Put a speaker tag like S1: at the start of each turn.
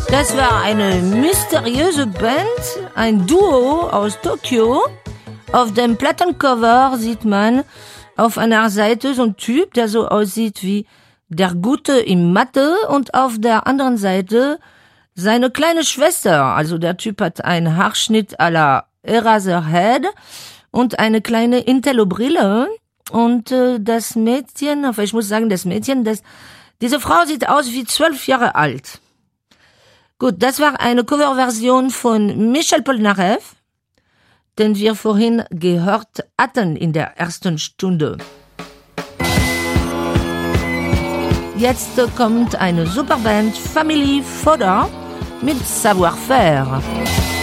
S1: Das war eine mysteriöse Band, ein Duo aus Tokio. Auf dem Plattencover sieht man auf einer Seite so einen Typ, der so aussieht wie der Gute im Mathe, und auf der anderen Seite seine kleine Schwester. Also der Typ hat einen Haarschnitt à la Eraserhead und eine kleine Intello-Brille. Und das Mädchen, ich muss sagen, diese Frau sieht aus wie 12 Jahre alt. Gut, das war eine Coverversion von Michel Polnareff, den wir vorhin gehört hatten in der ersten Stunde. Jetzt kommt eine Superband, Family Fodder, mit Savoir-faire.